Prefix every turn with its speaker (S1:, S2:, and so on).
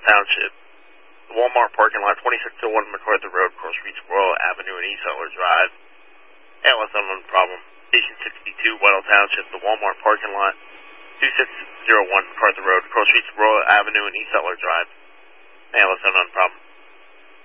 S1: Township. The Walmart parking lot, 2601 MacArthur Road, cross streets Royal Avenue and East Sutler Drive. ALS unknown problem. Station 62, Weddell Township. The Walmart parking lot, 2601 MacArthur Road, cross streets Royal Avenue and East Sutler Drive. ALS unknown problem.